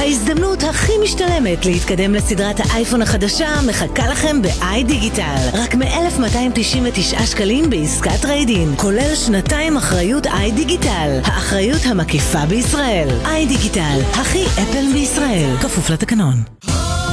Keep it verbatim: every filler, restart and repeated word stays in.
ההזדמנות הכי משתלמת להתקדם לסדרת האייפון החדשה מחכה לכם ב-איי דיגיטל. רק מ-אלף מאתיים תשעים ותשעה שקלים בעסקת טריידין, כולל שנתיים אחריות איי דיגיטל, האחריות המקיפה בישראל. איי דיגיטל, הכי אפל בישראל, כפוף לתקנון.